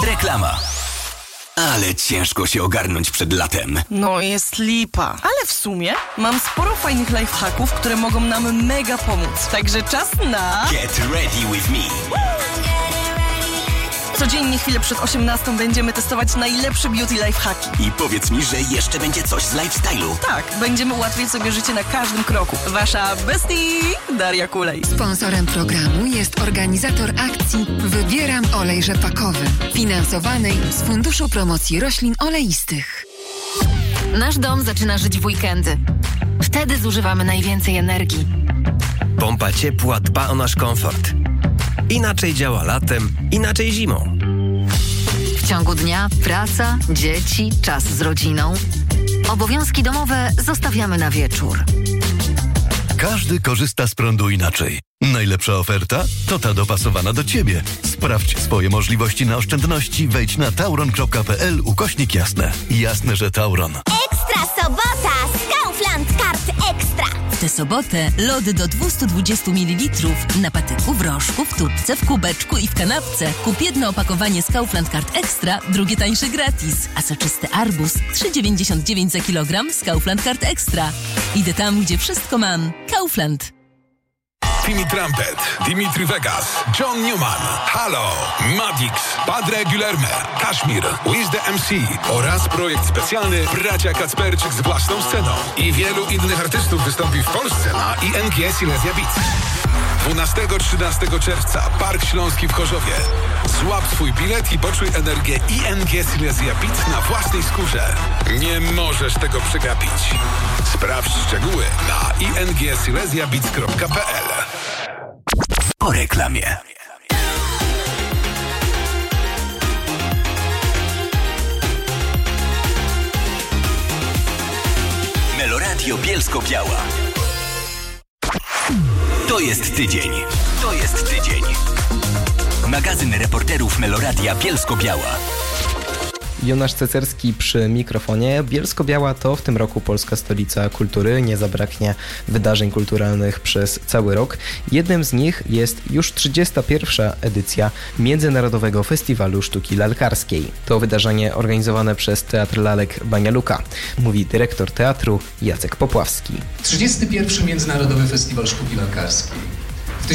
Reklama. Ale ciężko się ogarnąć przed latem. No jest lipa. Ale w sumie mam sporo fajnych lifehacków, które mogą nam mega pomóc. Także czas na... Get ready with me. Codziennie chwilę przed 18 będziemy testować najlepsze beauty lifehacki. I powiedz mi, że jeszcze będzie coś z lifestyle'u. Tak, będziemy ułatwiać sobie życie na każdym kroku. Wasza bestie Daria Kulej. Sponsorem programu jest organizator akcji Wybieram olej rzepakowy, finansowanej z Funduszu Promocji Roślin Oleistych. Nasz dom zaczyna żyć w weekendy. Wtedy zużywamy najwięcej energii. Pompa ciepła dba o nasz komfort. Inaczej działa latem, inaczej zimą. W ciągu dnia praca, dzieci, czas z rodziną. Obowiązki domowe zostawiamy na wieczór. Każdy korzysta z prądu inaczej. Najlepsza oferta to ta dopasowana do Ciebie. Sprawdź swoje możliwości na oszczędności. Wejdź na tauron.pl/jasne. Jasne, że Tauron. Ekstra sobota z Kaufland Kart Ekstra. W tę sobotę lody do 220 ml na patyku, w rożku, w tubce, w kubeczku i w kanapce. Kup jedno opakowanie z Kaufland Kart Ekstra, drugie tańsze gratis. A soczysty arbuz 3,99 za kilogram z Kaufland Kart Ekstra. Idę tam, gdzie wszystko mam. Kaufland. Timmy Trumpet, Dimitri Vegas, John Newman, Halo, Madix, Padre Guilherme, Kashmir, Wiz the MC oraz projekt specjalny Bracia Kacperczyk z własną sceną. I wielu innych artystów wystąpi w Polsce na ING Silesia Beats. 12-13 czerwca Park Śląski w Chorzowie. Złap swój bilet i poczuj energię ING Silesia Beats na własnej skórze. Nie możesz tego przegapić. Sprawdź szczegóły na ingsilesiabeats.pl. Po reklamie. Meloradio Bielsko-Biała. To jest tydzień. To jest tydzień. Magazyn reporterów Meloradia Bielsko-Biała. Jonasz Cecerski przy mikrofonie. Bielsko-Biała to w tym roku polska stolica kultury. Nie zabraknie wydarzeń kulturalnych przez cały rok. Jednym z nich jest już 31. edycja Międzynarodowego Festiwalu Sztuki Lalkarskiej. To wydarzenie organizowane przez Teatr Lalek Banja Luka. Mówi dyrektor teatru Jacek Popławski. 31. Międzynarodowy Festiwal Sztuki Lalkarskiej. W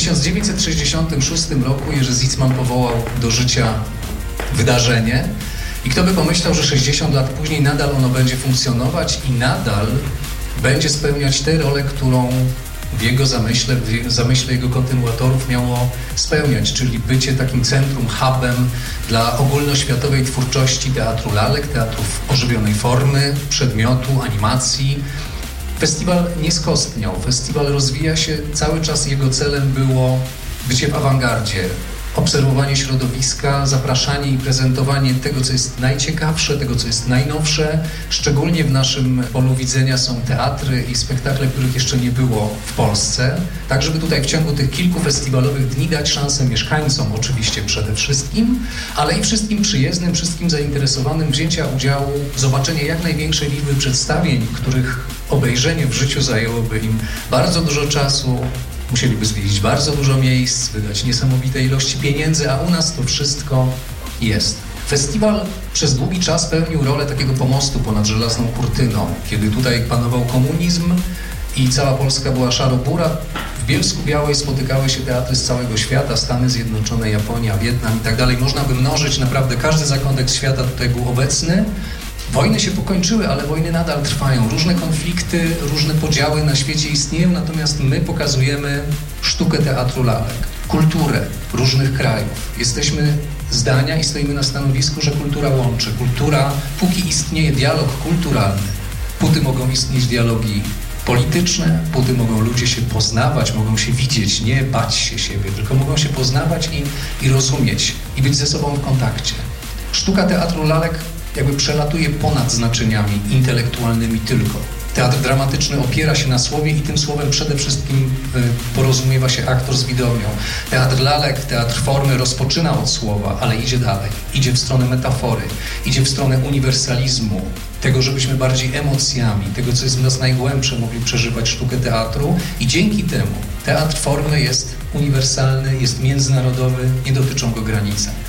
1966 roku Jerzy Zitzman powołał do życia wydarzenie. I kto by pomyślał, że 60 lat później nadal ono będzie funkcjonować i nadal będzie spełniać tę rolę, którą w jego zamyśle, w zamyśle jego kontynuatorów miało spełniać, czyli bycie takim centrum, hubem dla ogólnoświatowej twórczości teatru lalek, teatrów ożywionej formy, przedmiotu, animacji. Festiwal nie skostniał, festiwal rozwija się, cały czas jego celem było bycie w awangardzie, obserwowanie środowiska, zapraszanie i prezentowanie tego, co jest najciekawsze, tego, co jest najnowsze. Szczególnie w naszym polu widzenia są teatry i spektakle, których jeszcze nie było w Polsce. Tak, żeby tutaj w ciągu tych kilku festiwalowych dni dać szansę mieszkańcom oczywiście przede wszystkim, ale i wszystkim przyjezdnym, wszystkim zainteresowanym wzięcia udziału, zobaczenia jak największej liczby przedstawień, których obejrzenie w życiu zajęłoby im bardzo dużo czasu. Musieliby zwiedzić bardzo dużo miejsc, wydać niesamowite ilości pieniędzy, a u nas to wszystko jest. Festiwal przez długi czas pełnił rolę takiego pomostu ponad żelazną kurtyną. Kiedy tutaj panował komunizm i cała Polska była szaro-bura, w Bielsku-Białej spotykały się teatry z całego świata, Stany Zjednoczone, Japonia, Wietnam i tak dalej. Można by mnożyć, naprawdę każdy zakątek świata tutaj był obecny. Wojny się pokończyły, ale wojny nadal trwają. Różne konflikty, różne podziały na świecie istnieją, natomiast my pokazujemy sztukę teatru lalek, kulturę różnych krajów. Jesteśmy zdania i stoimy na stanowisku, że kultura łączy. Kultura, póki istnieje dialog kulturalny, póty mogą istnieć dialogi polityczne, póty mogą ludzie się poznawać, mogą się widzieć, nie bać się siebie, tylko mogą się poznawać i rozumieć i być ze sobą w kontakcie. Sztuka teatru lalek jakby przelatuje ponad znaczeniami intelektualnymi tylko. Teatr dramatyczny opiera się na słowie i tym słowem przede wszystkim porozumiewa się aktor z widownią. Teatr lalek, teatr formy rozpoczyna od słowa, ale idzie dalej. Idzie w stronę metafory, idzie w stronę uniwersalizmu, tego, żebyśmy bardziej emocjami, tego, co jest w nas najgłębsze, mogli przeżywać sztukę teatru i dzięki temu teatr formy jest uniwersalny, jest międzynarodowy, nie dotyczą go granice.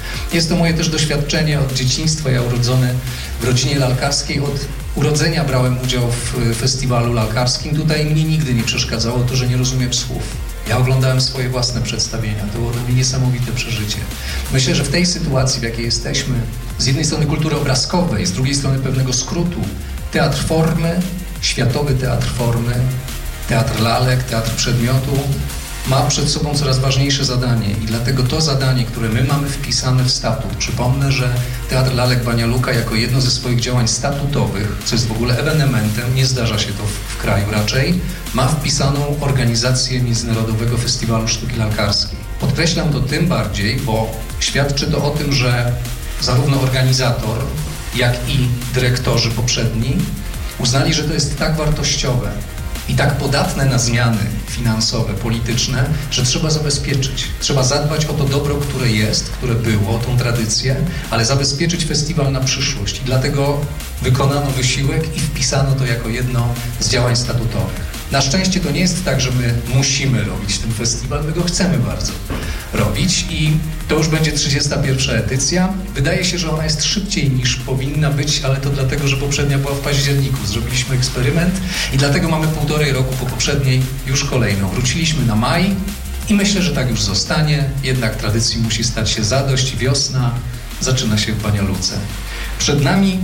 Jest to moje też doświadczenie od dzieciństwa. Ja urodzony w rodzinie lalkarskiej, od urodzenia brałem udział w festiwalu lalkarskim. Tutaj mnie nigdy nie przeszkadzało to, że nie rozumiem słów. Ja oglądałem swoje własne przedstawienia. To było dla mnie niesamowite przeżycie. Myślę, że w tej sytuacji, w jakiej jesteśmy, z jednej strony kultury obrazkowej, z drugiej strony pewnego skrótu, teatr formy, światowy teatr formy, teatr lalek, teatr przedmiotu ma przed sobą coraz ważniejsze zadanie i dlatego to zadanie, które my mamy wpisane w statut, przypomnę, że Teatr Lalek Banja-Luka jako jedno ze swoich działań statutowych, co jest w ogóle ewenementem, nie zdarza się to w kraju raczej, ma wpisaną organizację Międzynarodowego Festiwalu Sztuki Lalkarskiej. Podkreślam to tym bardziej, bo świadczy to o tym, że zarówno organizator, jak i dyrektorzy poprzedni uznali, że to jest tak wartościowe i tak podatne na zmiany finansowe, polityczne, że trzeba zabezpieczyć. Trzeba zadbać o to dobro, które jest, które było, o tą tradycję, ale zabezpieczyć festiwal na przyszłość. I dlatego wykonano wysiłek i wpisano to jako jedno z działań statutowych. Na szczęście to nie jest tak, że my musimy robić ten festiwal, my go chcemy bardzo robić i to już będzie 31. edycja. Wydaje się, że ona jest szybciej niż powinna być, ale to dlatego, że poprzednia była w październiku. Zrobiliśmy eksperyment i dlatego mamy 1,5 roku po poprzedniej już kolejną. Wróciliśmy na maj i myślę, że tak już zostanie. Jednak tradycji musi stać się zadość. Wiosna zaczyna się w Banja-Luce. Przed nami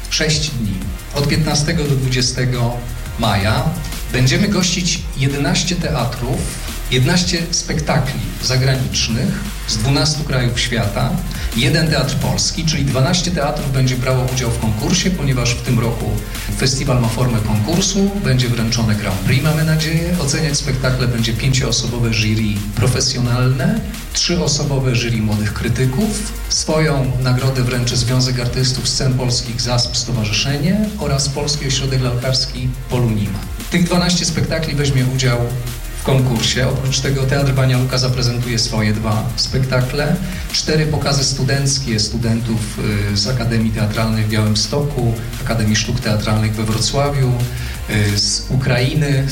6 dni. Od 15 do 20 maja będziemy gościć 11 teatrów, 11 spektakli zagranicznych z 12 krajów świata, 1 teatr polski, czyli 12 teatrów będzie brało udział w konkursie, ponieważ w tym roku festiwal ma formę konkursu, będzie wręczone Grand Prix, mamy nadzieję. Oceniać spektakle będzie 5-osobowe jury profesjonalne, 3-osobowe jury młodych krytyków. Swoją nagrodę wręczy Związek Artystów Scen Polskich ZASP Stowarzyszenie oraz Polski Ośrodek Lalkarski Polunima. Tych 12 spektakli weźmie udział w konkursie. Oprócz tego Teatr Banja-Luka zaprezentuje swoje 2 spektakle, 4 pokazy studenckie studentów z Akademii Teatralnej w Białymstoku, Akademii Sztuk Teatralnych we Wrocławiu, z Ukrainy,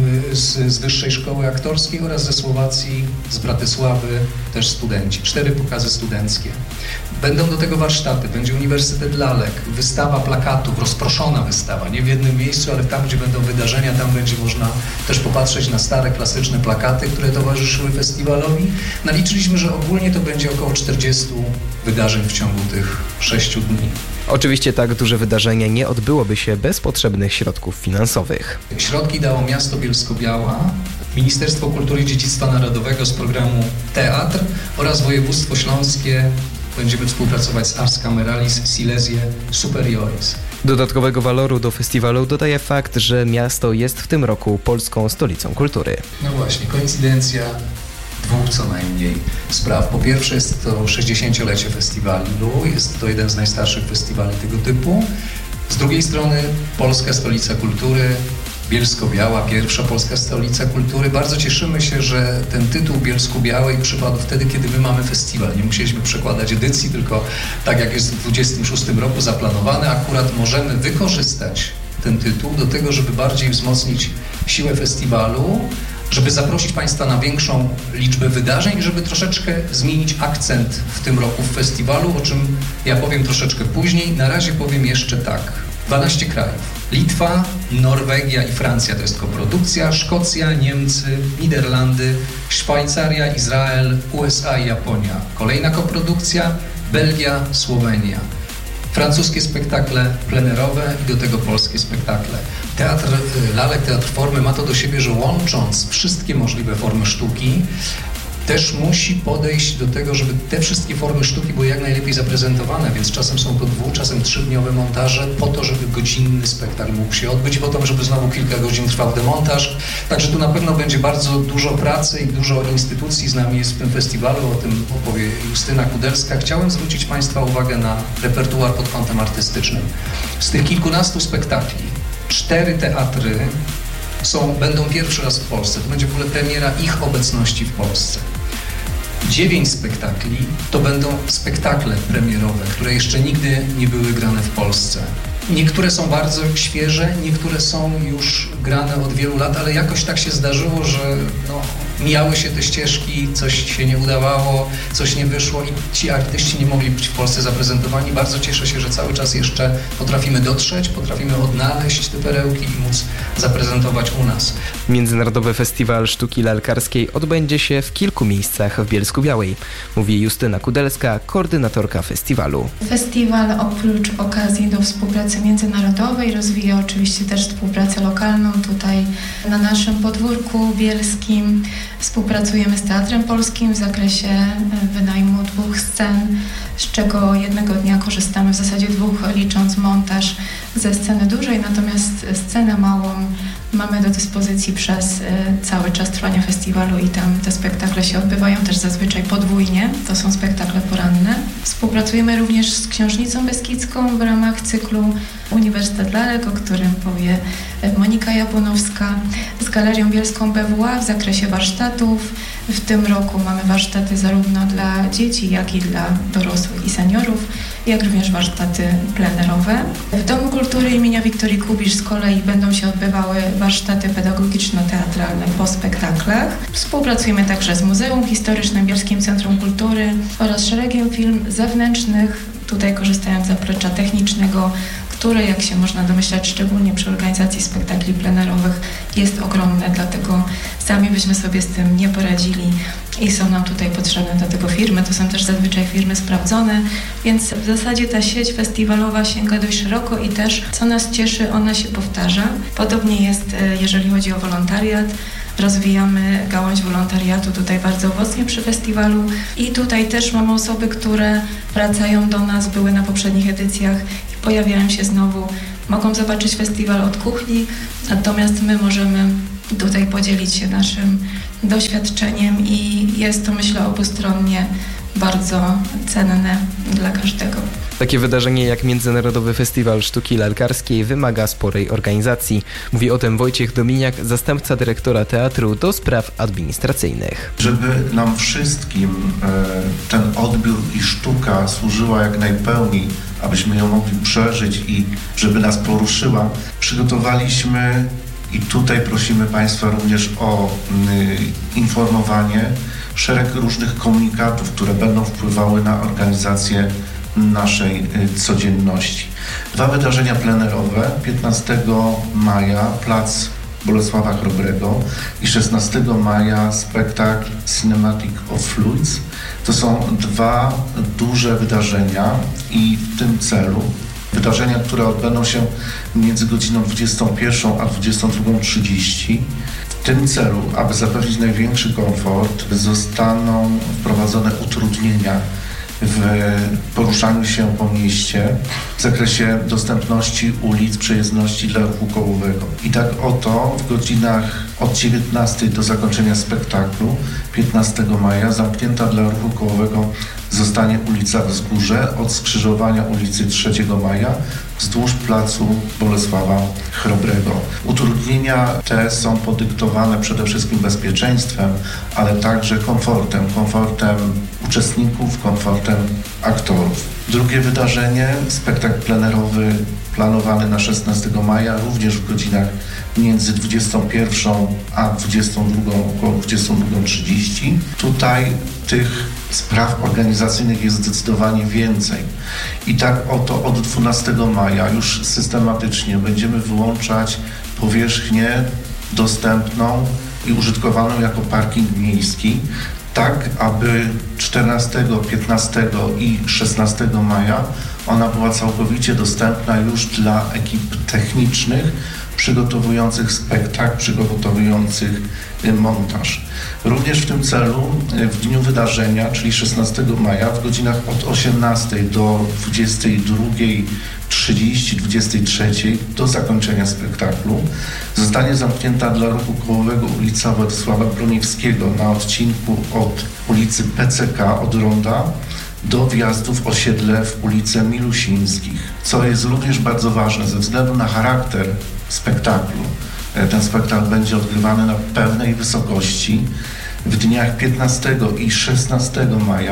z Wyższej Szkoły Aktorskiej oraz ze Słowacji, z Bratysławy też studenci. 4 pokazy studenckie. Będą do tego warsztaty, będzie Uniwersytet Lalek, wystawa plakatów, rozproszona wystawa, nie w jednym miejscu, ale tam, gdzie będą wydarzenia, tam będzie można też popatrzeć na stare, klasyczne plakaty, które towarzyszyły festiwalowi. Naliczyliśmy, że ogólnie to będzie około 40 wydarzeń w ciągu tych 6 dni. Oczywiście tak duże wydarzenie nie odbyłoby się bez potrzebnych środków finansowych. Środki dało miasto Bielsko-Biała, Ministerstwo Kultury i Dziedzictwa Narodowego z programu Teatr oraz województwo śląskie. Będziemy współpracować z Ars Cameralis Silesie Superioris. Dodatkowego waloru do festiwalu dodaje fakt, że miasto jest w tym roku polską stolicą kultury. No właśnie, koincydencja 2 co najmniej spraw. Po pierwsze jest to 60-lecie festiwalu, jest to jeden z najstarszych festiwali tego typu. Z drugiej strony Polska Stolica Kultury, Bielsko-Biała, pierwsza polska stolica kultury. Bardzo cieszymy się, że ten tytuł Bielsku-Białej przypadł wtedy, kiedy my mamy festiwal. Nie musieliśmy przekładać edycji, tylko tak jak jest w 26 roku zaplanowane, akurat możemy wykorzystać ten tytuł do tego, żeby bardziej wzmocnić siłę festiwalu, żeby zaprosić Państwa na większą liczbę wydarzeń, żeby troszeczkę zmienić akcent w tym roku w festiwalu, o czym ja powiem troszeczkę później. Na razie powiem jeszcze tak. 12 krajów. Litwa, Norwegia i Francja to jest koprodukcja, Szkocja, Niemcy, Niderlandy, Szwajcaria, Izrael, USA i Japonia. Kolejna koprodukcja, Belgia, Słowenia. Francuskie spektakle plenerowe i do tego polskie spektakle. Teatr Lalek, Teatr Formy ma to do siebie, że łącząc wszystkie możliwe formy sztuki, też musi podejść do tego, żeby te wszystkie formy sztuki były jak najlepiej zaprezentowane, więc czasem są to 2, czasem 3-dniowe montaże po to, żeby godzinny spektakl mógł się odbyć, potem, żeby znowu kilka godzin trwał demontaż. Także tu na pewno będzie bardzo dużo pracy i dużo instytucji z nami jest w tym festiwalu, o tym opowie Justyna Kudelska. Chciałem zwrócić Państwa uwagę na repertuar pod kątem artystycznym. Z tych kilkunastu spektakli 4 teatry będą pierwszy raz w Polsce. To będzie w ogóle premiera ich obecności w Polsce. 9 spektakli to będą spektakle premierowe, które jeszcze nigdy nie były grane w Polsce. Niektóre są bardzo świeże, niektóre są już grane od wielu lat, ale jakoś tak się zdarzyło, że mijały się te ścieżki, coś się nie udawało, coś nie wyszło i ci artyści nie mogli być w Polsce zaprezentowani. Bardzo cieszę się, że cały czas jeszcze potrafimy dotrzeć, potrafimy odnaleźć te perełki i móc zaprezentować u nas. Międzynarodowy Festiwal Sztuki Lalkarskiej odbędzie się w kilku miejscach w Bielsku-Białej, mówi Justyna Kudelska, koordynatorka festiwalu. Festiwal oprócz okazji do współpracy międzynarodowej rozwija oczywiście też współpracę lokalną. Tutaj na naszym podwórku bielskim współpracujemy z Teatrem Polskim w zakresie wynajmu 2 scen, z czego jednego dnia korzystamy, w zasadzie 2, licząc montaż ze sceny dużej, natomiast scenę małą mamy do dyspozycji przez cały czas trwania festiwalu i tam te spektakle się odbywają też zazwyczaj podwójnie, to są spektakle poranne. Współpracujemy również z Książnicą Beskidzką w ramach cyklu Uniwersytet Lalek, o którym powie Monika Jabłonowska, z Galerią Bielską BWA w zakresie warsztatów. W tym roku mamy warsztaty zarówno dla dzieci, jak i dla dorosłych i seniorów, jak również warsztaty plenerowe. W Domu Kultury imienia Wiktorii Kubisz z kolei będą się odbywały warsztaty pedagogiczno-teatralne po spektaklach. Współpracujemy także z Muzeum Historycznym, Bielskim Centrum Kultury oraz szeregiem firm zewnętrznych, tutaj korzystając z zaplecza technicznego, które, jak się można domyślać, szczególnie przy organizacji spektakli plenerowych, jest ogromne, dlatego sami byśmy sobie z tym nie poradzili i są nam tutaj potrzebne do tego firmy. To są też zazwyczaj firmy sprawdzone, więc w zasadzie ta sieć festiwalowa sięga dość szeroko i też, co nas cieszy, ona się powtarza. Podobnie jest, jeżeli chodzi o wolontariat. Rozwijamy gałąź wolontariatu tutaj bardzo owocnie przy festiwalu i tutaj też mamy osoby, które wracają do nas, były na poprzednich edycjach i pojawiają się znowu. Mogą zobaczyć festiwal od kuchni, natomiast my możemy tutaj podzielić się naszym doświadczeniem i jest to, myślę, obustronnie bardzo cenne dla każdego. Takie wydarzenie jak Międzynarodowy Festiwal Sztuki Lalkarskiej wymaga sporej organizacji. Mówi o tym Wojciech Dominiak, zastępca dyrektora teatru do spraw administracyjnych. Żeby nam wszystkim ten odbiór i sztuka służyła jak najpełniej, abyśmy ją mogli przeżyć i żeby nas poruszyła, przygotowaliśmy i tutaj prosimy Państwa również o informowanie, szereg różnych komunikatów, które będą wpływały na organizację naszej codzienności. 2 wydarzenia plenerowe, 15 maja Plac Bolesława Chrobrego i 16 maja spektakl Cinematic of Fluids. To są 2 duże wydarzenia i w tym celu wydarzenia, które odbędą się między godziną 21 a 22:30. W tym celu, aby zapewnić największy komfort, zostaną wprowadzone utrudnienia w poruszaniu się po mieście w zakresie dostępności ulic, przejezdności dla ruchu kołowego. I tak oto w godzinach od 19 do zakończenia spektaklu 15 maja zamknięta dla ruchu kołowego zostanie ulica Wzgórze od skrzyżowania ulicy 3 Maja wzdłuż placu Bolesława Chrobrego. Utrudnienia te są podyktowane przede wszystkim bezpieczeństwem, ale także komfortem uczestników, komfortem aktorów. Drugie wydarzenie, spektakl plenerowy planowany na 16 maja, również w godzinach między 21 a 22, około 22:30. Tutaj tych spraw organizacyjnych jest zdecydowanie więcej. I tak oto od 12 maja już systematycznie będziemy wyłączać powierzchnię dostępną i użytkowaną jako parking miejski, tak aby 14, 15 i 16 maja ona była całkowicie dostępna już dla ekip technicznych przygotowujących spektakl, przygotowujących montaż. Również w tym celu w dniu wydarzenia, czyli 16 maja w godzinach od 18 do 22:30, 23 do zakończenia spektaklu zostanie zamknięta dla ruchu kołowego ulica Władysława Broniewskiego na odcinku od ulicy PCK od Ronda do wjazdu w osiedle w ulicę Milusińskich, co jest również bardzo ważne ze względu na charakter spektaklu. Ten spektakl będzie odgrywany na pewnej wysokości. W dniach 15 i 16 maja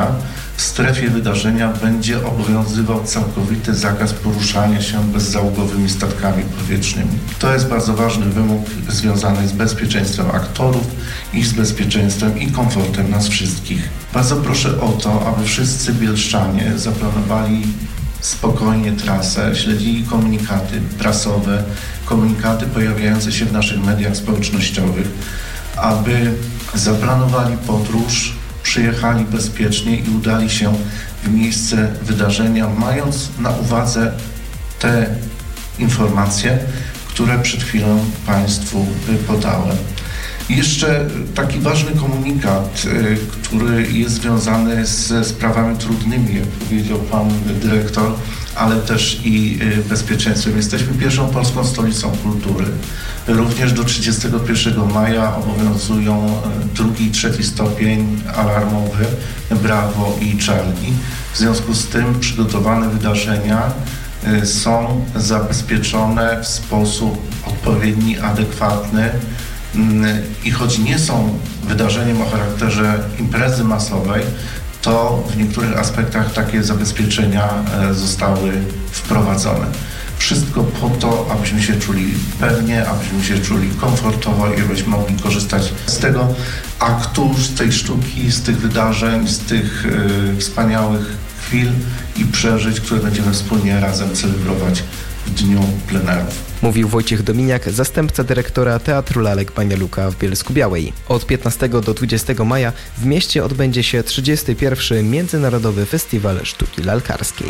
w strefie wydarzenia będzie obowiązywał całkowity zakaz poruszania się bezzałogowymi statkami powietrznymi. To jest bardzo ważny wymóg związany z bezpieczeństwem aktorów i z bezpieczeństwem i komfortem nas wszystkich. Bardzo proszę o to, aby wszyscy bielszczanie zaplanowali spokojnie trasę, śledzili komunikaty prasowe, komunikaty pojawiające się w naszych mediach społecznościowych, aby zaplanowali podróż, przyjechali bezpiecznie i udali się w miejsce wydarzenia, mając na uwadze te informacje, które przed chwilą Państwu podałem. Jeszcze taki ważny komunikat, który jest związany ze sprawami trudnymi, jak powiedział Pan Dyrektor, ale też i bezpieczeństwem. Jesteśmy pierwszą polską stolicą kultury. Również do 31 maja obowiązują 2. i 3. stopień alarmowy Brawo i Charlie. W związku z tym przygotowane wydarzenia są zabezpieczone w sposób odpowiedni, adekwatny i choć nie są wydarzeniem o charakterze imprezy masowej, to w niektórych aspektach takie zabezpieczenia zostały wprowadzone. Wszystko po to, abyśmy się czuli pewnie, abyśmy się czuli komfortowo i abyśmy mogli korzystać z tego aktu, z tej sztuki, z tych wydarzeń, z tych wspaniałych chwil i przeżyć, które będziemy wspólnie razem celebrować w dniu plenerów. Mówił Wojciech Dominiak, zastępca dyrektora Teatru Lalek Banja Luka w Bielsku-Białej. Od 15 do 20 maja w mieście odbędzie się 31. Międzynarodowy Festiwal Sztuki Lalkarskiej.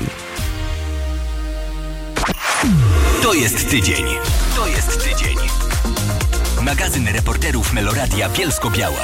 To jest tydzień. To jest tydzień. Magazyn reporterów Meloradia Bielsko-Biała.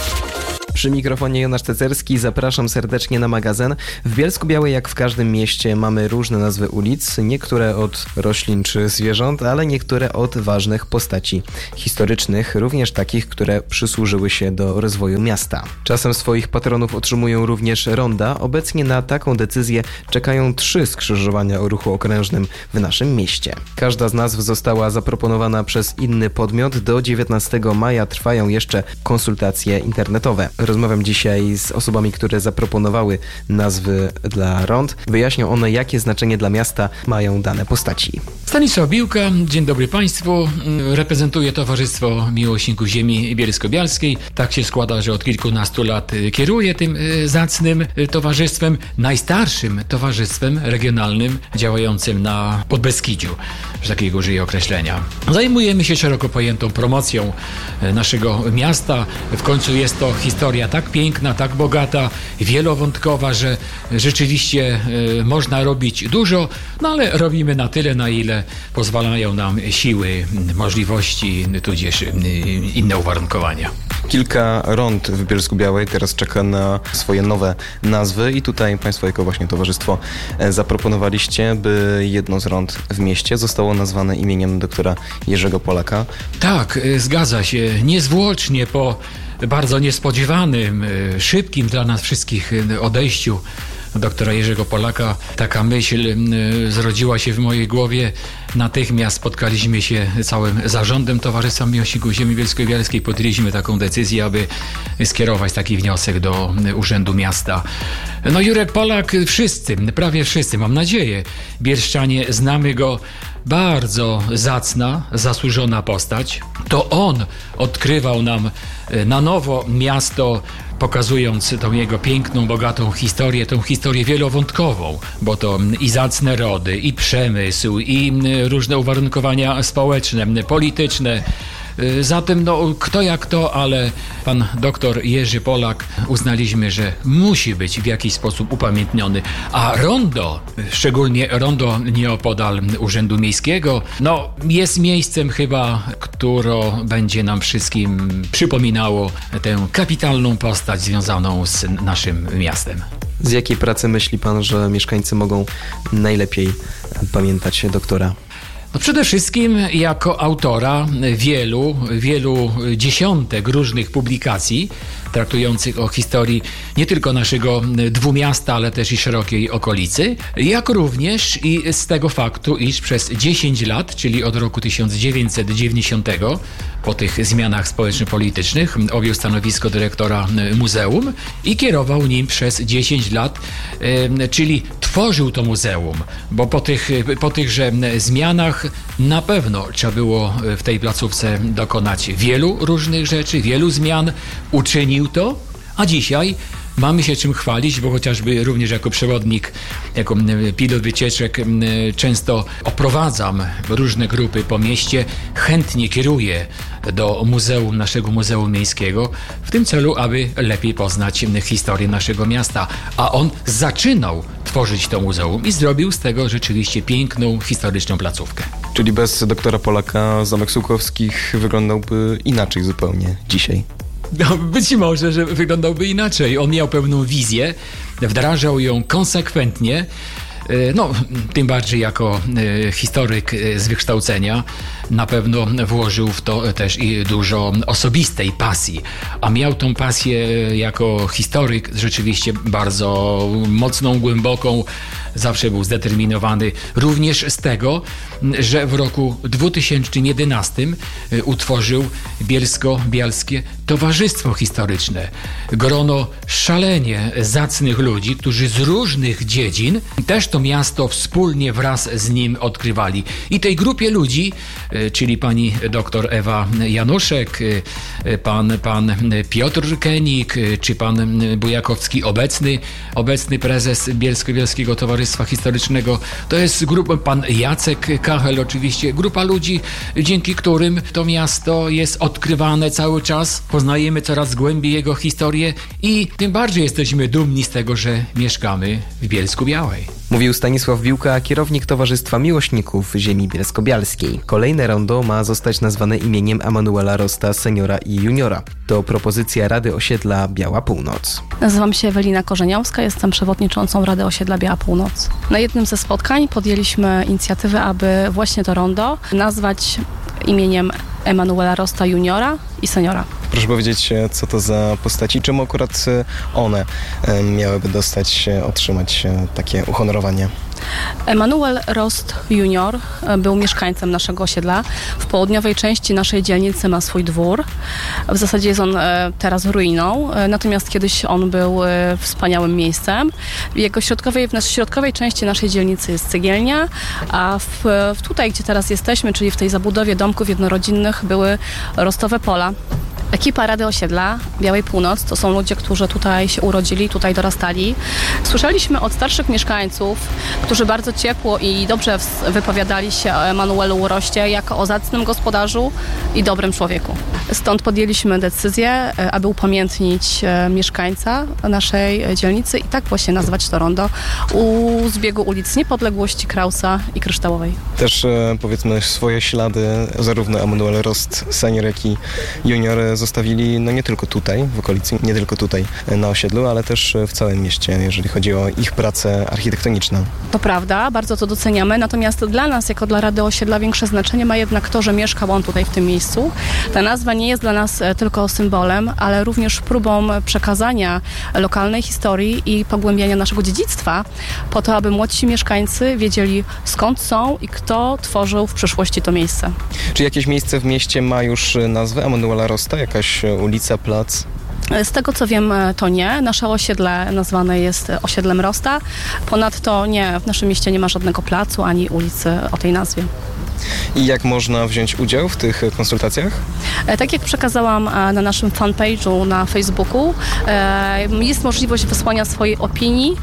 Przy mikrofonie Jonasz Cecerski, zapraszam serdecznie na magazyn. W Bielsku-Białej, jak w każdym mieście, mamy różne nazwy ulic, niektóre od roślin czy zwierząt, ale niektóre od ważnych postaci historycznych, również takich, które przysłużyły się do rozwoju miasta. Czasem swoich patronów otrzymują również ronda. Obecnie na taką decyzję czekają 3 skrzyżowania o ruchu okrężnym w naszym mieście. Każda z nazw została zaproponowana przez inny podmiot. Do 19 maja trwają jeszcze konsultacje internetowe. Rozmawiam dzisiaj z osobami, które zaproponowały nazwy dla rond. Wyjaśnią one, jakie znaczenie dla miasta mają dane postaci. Stanisław Biłka, dzień dobry Państwu. Reprezentuję Towarzystwo Miłośników Ziemi Bielsko-Bialskiej. Tak się składa, że od kilkunastu lat kieruję tym zacnym towarzystwem, najstarszym towarzystwem regionalnym działającym na Podbeskidziu, że takiego użyję określenia. Zajmujemy się szeroko pojętą promocją naszego miasta. W końcu jest to historia tak piękna, tak bogata, wielowątkowa, że rzeczywiście można robić dużo, no ale robimy na tyle, na ile pozwalają nam siły, możliwości, tudzież inne uwarunkowania. Kilka rond w Bielsku-Białej teraz czeka na swoje nowe nazwy i tutaj Państwo jako właśnie towarzystwo zaproponowaliście, by jedno z rond w mieście zostało nazwane imieniem doktora Jerzego Polaka. Tak, zgadza się. Niezwłocznie po bardzo niespodziewanym, szybkim dla nas wszystkich odejściu doktora Jerzego Polaka taka myśl zrodziła się w mojej głowie. Natychmiast spotkaliśmy się całym zarządem Towarzystwa Miłośników Ziemi Bielsko-Bialskiej. Podjęliśmy taką decyzję, aby skierować taki wniosek do Urzędu Miasta. No Jurek Polak, wszyscy, prawie wszyscy, mam nadzieję, bielszczanie znamy go. Bardzo zacna, zasłużona postać. To on odkrywał nam na nowo miasto, pokazując tą jego piękną, bogatą historię, tą historię wielowątkową, bo to i zacne rody, i przemysł, i różne uwarunkowania społeczne, polityczne. Zatem kto jak to, ale pan doktor Jerzy Polak uznaliśmy, że musi być w jakiś sposób upamiętniony. A rondo, szczególnie rondo nieopodal Urzędu Miejskiego, jest miejscem chyba, które będzie nam wszystkim przypominało tę kapitalną postać związaną z naszym miastem. Z jakiej pracy myśli pan, że mieszkańcy mogą najlepiej pamiętać doktora? Przede wszystkim jako autora wielu dziesiątek różnych publikacji traktujących o historii nie tylko naszego dwumiasta, ale też i szerokiej okolicy, jak również i z tego faktu, iż przez 10 lat, czyli od roku 1990, po tych zmianach społeczno-politycznych, objął stanowisko dyrektora muzeum i kierował nim przez 10 lat, czyli tworzył to muzeum, bo po tychże zmianach na pewno trzeba było w tej placówce dokonać wielu różnych rzeczy, wielu zmian. Uczynił to, a dzisiaj mamy się czym chwalić, bo chociażby również jako przewodnik, jako pilot wycieczek często oprowadzam różne grupy po mieście, chętnie kieruję do muzeum, naszego Muzeum Miejskiego w tym celu, aby lepiej poznać historię naszego miasta. A on zaczynał tworzyć to muzeum i zrobił z tego rzeczywiście piękną, historyczną placówkę. Czyli bez doktora Polaka Zamek Sułkowskich wyglądałby inaczej zupełnie dzisiaj. No, być może, że wyglądałby inaczej. On miał pewną wizję, wdrażał ją konsekwentnie, no, tym bardziej jako historyk z wykształcenia na pewno włożył w to też i dużo osobistej pasji, a miał tą pasję jako historyk rzeczywiście bardzo mocną, głęboką. Zawsze był zdeterminowany również z tego, że w roku 2011 utworzył Bielsko-Bialskie Towarzystwo Historyczne. Grono szalenie zacnych ludzi, którzy z różnych dziedzin też to miasto wspólnie wraz z nim odkrywali. I tej grupie ludzi, czyli pani doktor Ewa Januszek, pan Piotr Kenik, czy pan Bujakowski, obecny prezes Bielsko-Bielskiego Towarzystwa Historycznego, to jest grupa, pan Jacek Kachel oczywiście, grupa ludzi, dzięki którym to miasto jest odkrywane cały czas, poznajemy coraz głębiej jego historię i tym bardziej jesteśmy dumni z tego, że mieszkamy w Bielsku-Białej. Mówił Stanisław Biłka, kierownik Towarzystwa Miłośników Ziemi Bielsko-Bialskiej. Kolejne rondo ma zostać nazwane imieniem Emanuela Rosta seniora i juniora. To propozycja Rady Osiedla Biała Północ. Nazywam się Ewelina Korzeniowska, jestem przewodniczącą Rady Osiedla Biała Północ. Na jednym ze spotkań podjęliśmy inicjatywę, aby właśnie to rondo nazwać imieniem Emanuela Rosta juniora i seniora. Proszę powiedzieć, co to za postaci, czemu akurat one miałyby otrzymać takie uhonorowanie? Emanuel Rost junior był mieszkańcem naszego osiedla. W południowej części naszej dzielnicy ma swój dwór. W zasadzie jest on teraz ruiną, natomiast kiedyś on był wspaniałym miejscem. W środkowej części naszej dzielnicy jest cegielnia, a tutaj, gdzie teraz jesteśmy, czyli w tej zabudowie domków jednorodzinnych, były rostowe pola. Ekipa Rady Osiedla Białej Północ to są ludzie, którzy tutaj się urodzili, tutaj dorastali. Słyszeliśmy od starszych mieszkańców, którzy bardzo ciepło i dobrze wypowiadali się o Emanuelu Roście jako o zacnym gospodarzu i dobrym człowieku. Stąd podjęliśmy decyzję, aby upamiętnić mieszkańca naszej dzielnicy i tak właśnie nazwać to rondo u zbiegu ulic Niepodległości, Krausa i Kryształowej. Też powiedzmy swoje ślady zarówno Emanuel Rost senior, jak i junior zostawili nie tylko tutaj w okolicy, nie tylko tutaj na osiedlu, ale też w całym mieście, jeżeli chodzi o ich pracę architektoniczną. To prawda, bardzo to doceniamy, natomiast dla nas, jako dla Rady Osiedla, większe znaczenie ma jednak to, że mieszkał on tutaj w tym miejscu. Ta nazwa nie jest dla nas tylko symbolem, ale również próbą przekazania lokalnej historii i pogłębiania naszego dziedzictwa po to, aby młodsi mieszkańcy wiedzieli, skąd są i kto tworzył w przyszłości to miejsce. Czy jakieś miejsce w mieście ma już nazwę Emanuela Rosta? Jakaś ulica, plac? Z tego co wiem, to nie. Nasze osiedle nazwane jest osiedlem Rosta. Ponadto nie, w naszym mieście nie ma żadnego placu ani ulicy o tej nazwie. I jak można wziąć udział w tych konsultacjach? Tak jak przekazałam na naszym fanpage'u na Facebooku, jest możliwość wysłania swojej opinii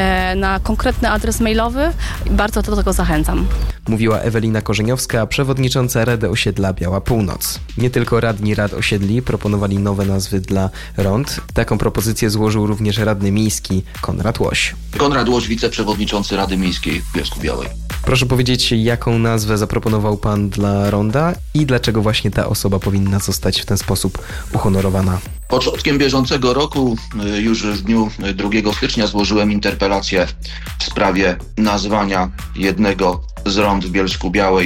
na konkretny adres mailowy. Bardzo do tego zachęcam. Mówiła Ewelina Korzeniowska, przewodnicząca Rady Osiedla Biała Północ. Nie tylko radni rad osiedli proponowali nowe nazwy dla rond. Taką propozycję złożył również radny miejski Konrad Łoś. Konrad Łoś, wiceprzewodniczący Rady Miejskiej w Bielsku-Białej. Proszę powiedzieć, jaką nazwę zaproponował pan dla ronda i dlaczego właśnie ta osoba powinna zostać w ten sposób uhonorowana? Początkiem bieżącego roku, już w dniu 2 stycznia złożyłem interpelację w sprawie nazwania jednego z rond w Bielsku-Białej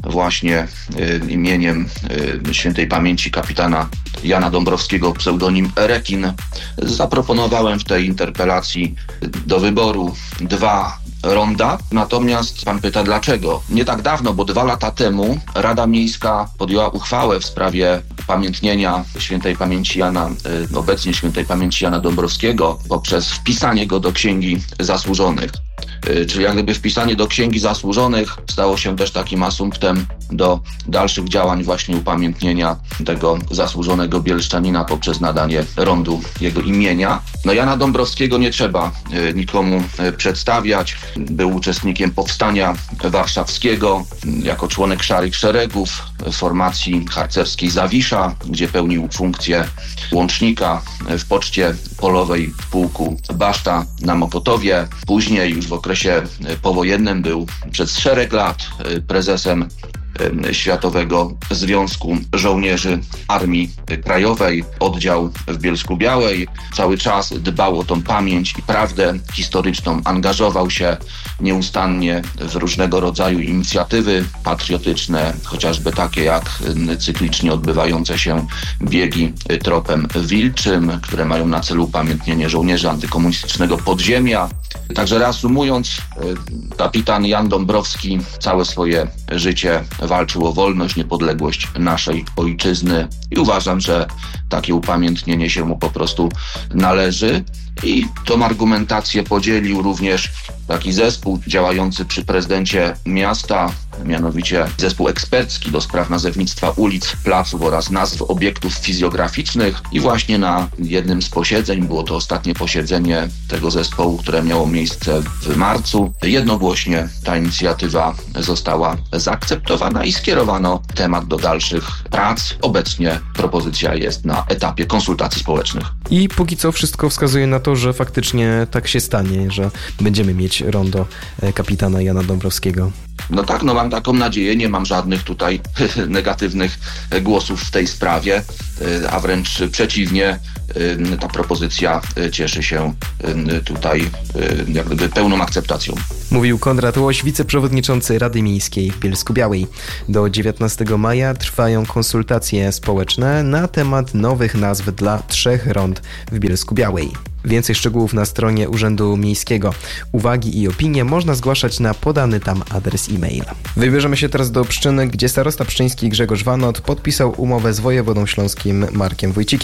właśnie imieniem świętej pamięci kapitana Jana Dąbrowskiego, pseudonim Rekin. Zaproponowałem w tej interpelacji do wyboru 2 ronda. Natomiast pan pyta dlaczego? Nie tak dawno, bo 2 lata temu Rada Miejska podjęła uchwałę w sprawie upamiętnienia świętej pamięci Jana, obecnie świętej pamięci Jana Dąbrowskiego, poprzez wpisanie go do Księgi Zasłużonych. Czyli jak gdyby wpisanie do Księgi Zasłużonych stało się też takim asumptem do dalszych działań właśnie upamiętnienia tego zasłużonego bielszczanina poprzez nadanie rondu jego imienia. No Jana Dąbrowskiego nie trzeba nikomu przedstawiać. Był uczestnikiem Powstania Warszawskiego, jako członek Szarych Szeregów, formacji harcerskiej Zawisza, gdzie pełnił funkcję łącznika w Poczcie Polowej Pułku Baszta na Mokotowie. Później już w okresie powojennym był przez szereg lat prezesem Światowego Związku Żołnierzy Armii Krajowej, oddział w Bielsku-Białej. Cały czas dbał o tą pamięć i prawdę historyczną, angażował się nieustannie w różnego rodzaju inicjatywy patriotyczne, chociażby takie jak cyklicznie odbywające się biegi tropem wilczym, które mają na celu upamiętnienie żołnierzy antykomunistycznego podziemia. Także reasumując, kapitan Jan Dąbrowski całe swoje życie walczył o wolność, niepodległość naszej ojczyzny i uważam, że takie upamiętnienie się mu po prostu należy. I tą argumentację podzielił również taki zespół działający przy prezydencie miasta, mianowicie zespół ekspercki do spraw nazewnictwa ulic, placów oraz nazw obiektów fizjograficznych. I właśnie na jednym z posiedzeń, było to ostatnie posiedzenie tego zespołu, które miało miejsce w marcu, jednogłośnie ta inicjatywa została zaakceptowana i skierowano temat do dalszych prac. Obecnie propozycja jest na etapie konsultacji społecznych. I póki co wszystko wskazuje na to, że faktycznie tak się stanie, że będziemy mieć rondo kapitana Jana Dąbrowskiego. No tak, no mam taką nadzieję, nie mam żadnych tutaj negatywnych głosów w tej sprawie, a wręcz przeciwnie, ta propozycja cieszy się tutaj jak gdyby pełną akceptacją. Mówił Konrad Łoś, wiceprzewodniczący Rady Miejskiej w Bielsku-Białej. Do 19 maja trwają konsultacje społeczne na temat nowych nazw dla 3 rond w Bielsku-Białej. Więcej szczegółów na stronie Urzędu Miejskiego. Uwagi i opinie można zgłaszać na podany tam adres e-mail. Wybierzemy się teraz do Pszczyny, gdzie starosta pszczyński Grzegorz Wanot podpisał umowę z wojewodą śląskim Markiem Wójcikiem